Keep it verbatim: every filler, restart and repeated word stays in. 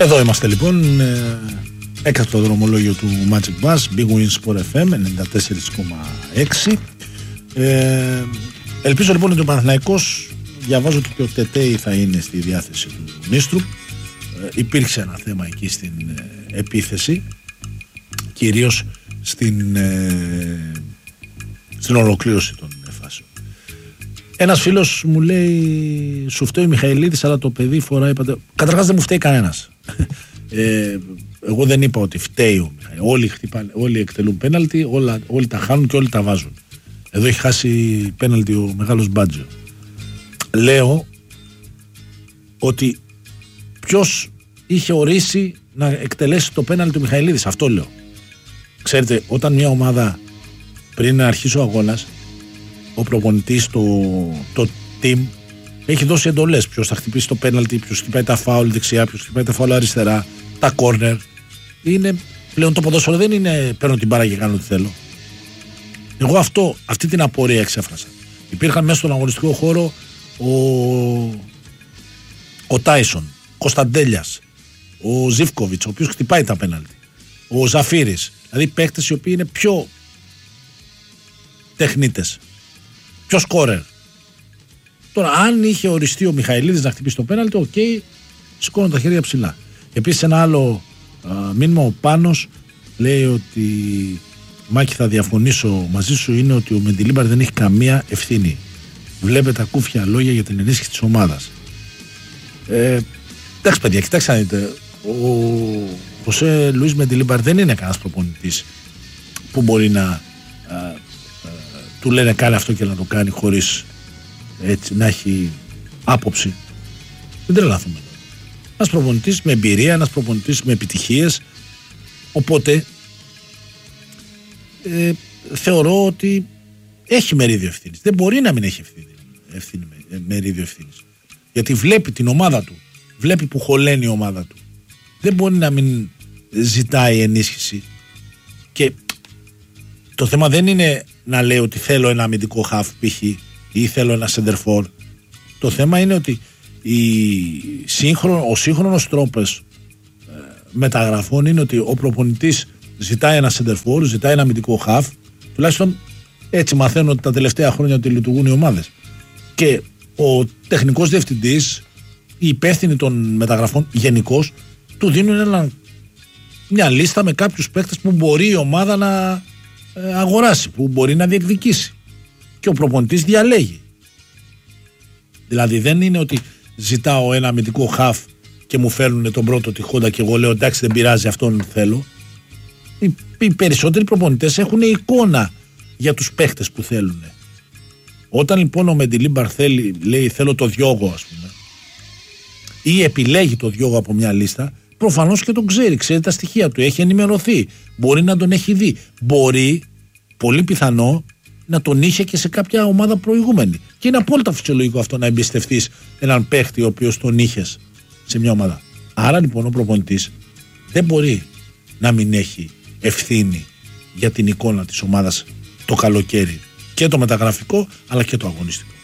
Εδώ είμαστε λοιπόν, ε, έκατο το δρομολόγιο του Magic Bus, Big Win Sport εφ εμ ενενήντα τέσσερα κόμμα έξι. Ε, ελπίζω λοιπόν ότι ο Παναθηναϊκός, διαβάζω ότι και ο Τετέι θα είναι στη διάθεση του Νίστρου. Ε, υπήρξε ένα θέμα εκεί στην ε, επίθεση, κυρίως στην, ε, στην ολοκλήρωση των φάσεων. Ένας φίλος μου λέει, σου φταίει ο Μιχαηλίδης, αλλά το παιδί φοράει πάντα. Καταρχάς δεν μου φταίει κανένας. ε, εγώ δεν είπα ότι φταίει ο Μιχαηλίδης. Όλοι, χτυπάνε, όλοι εκτελούν πέναλτι, όλα, όλοι τα χάνουν και όλοι τα βάζουν. Εδώ έχει χάσει πέναλτι ο μεγάλος Μπάτζο. Λέω ότι ποιος είχε ορίσει να εκτελέσει το πέναλτι του Μιχαηλίδης. Αυτό λέω. Ξέρετε, όταν μια ομάδα πριν να αρχίσει ο αγώνας, ο προπονητής, το, το team έχει δώσει εντολές. Ποιος θα χτυπήσει το πέναλτι, ποιος χτυπάει τα φάουλ δεξιά, ποιος χτυπάει τα φάουλ αριστερά, τα κόρνερ. Είναι πλέον το ποδόσφαιρο, δεν είναι παίρνω την μπάρα και κάνω ό,τι θέλω. Εγώ αυτό, αυτή την απορία εξέφρασα. Υπήρχαν μέσα στον αγωνιστικό χώρο ο, ο Τάισον, Κωνσταντέλιας, ο Ζίβκοβιτς, ο οποίος χτυπάει τα πέναλτι, ο Ζαφύρης. Δηλαδή παίκτες οι οποίοι είναι πιο τεχνίτες, πιο σκόρερ. Τώρα, αν είχε οριστεί ο Μιχαηλίδης να χτυπήσει το πέναλτι, οκ, okay, σηκώνω τα χέρια ψηλά. Επίσης, ένα άλλο α, μήνυμα, ο Πάνος λέει ότι, Μάκη, θα διαφωνήσω μαζί σου, είναι ότι ο Μεντιλίμπαρ δεν έχει καμία ευθύνη. Βλέπετε ακούφια λόγια για την ενίσχυση της ομάδας. Ε, εντάξει, παιδιά, κοιτάξτε να δείτε. Ο Χωσέ Λουίς Μεντιλίμπαρ δεν είναι κανένας προπονητής που μπορεί να α, α, του λένε κάνει αυτό και να το κάνει χωρίς έτσι να έχει άποψη. Δεν τρελαθούμε. Ένας προπονητής με εμπειρία, ένας προπονητής με επιτυχίες. Οπότε ε, θεωρώ ότι έχει μερίδιο ευθύνης. Δεν μπορεί να μην έχει ευθύνη, ευθύνη, μερίδιο ευθύνης. Γιατί βλέπει την ομάδα του, βλέπει που χωλαίνει η ομάδα του. Δεν μπορεί να μην ζητάει ενίσχυση. Και το θέμα δεν είναι να λέει ότι θέλω ένα αμυντικό χαφ π.χ. ή θέλω ένα σεντερφόρ. Το θέμα είναι ότι η σύγχρονο, ο σύγχρονος τρόπος ε, μεταγραφών είναι ότι ο προπονητής ζητάει ένα σεντερφόρ, ζητάει ένα αμυντικό χαφ. Τουλάχιστον έτσι μαθαίνω ότι τα τελευταία χρόνια ότι λειτουργούν οι ομάδες. Και ο τεχνικός διευθυντής, οι υπεύθυνοι των μεταγραφών γενικώς, του δίνουν ένα, μια λίστα με κάποιους παίκτες που μπορεί η ομάδα να ε, αγοράσει, που μπορεί να διεκδικήσει. Και ο προπονητής διαλέγει. Δηλαδή δεν είναι ότι ζητάω ένα αμυντικό χαφ και μου φέρνουν τον πρώτο τη Χόντα και εγώ λέω εντάξει δεν πειράζει, αυτόν θέλω. Οι, οι περισσότεροι προπονητές έχουν εικόνα για τους παίκτες που θέλουν. Όταν λοιπόν ο Μεντιλίμπαρ θέλει, λέει θέλω το Διόγο ας πούμε, ή επιλέγει το Διόγο από μια λίστα, προφανώς και τον ξέρει, ξέρει τα στοιχεία του, έχει ενημερωθεί, μπορεί να τον έχει δει, μπορεί, πολύ πιθανό, να τον είχε και σε κάποια ομάδα προηγούμενη. Και είναι απόλυτα φυσιολογικό αυτό να εμπιστευτείς έναν παίχτη ο οποίος τον είχες σε μια ομάδα. Άρα λοιπόν ο προπονητής δεν μπορεί να μην έχει ευθύνη για την εικόνα της ομάδας το καλοκαίρι, και το μεταγραφικό αλλά και το αγωνιστικό.